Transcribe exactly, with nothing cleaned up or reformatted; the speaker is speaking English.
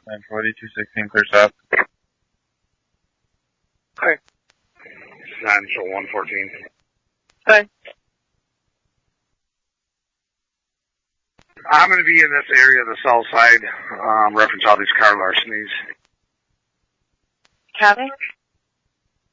nine forty, two sixteen, clear south. Okay. nine show one fourteen. Okay. I'm going to be in this area, the south side, um, reference all these car larcenies. Copy.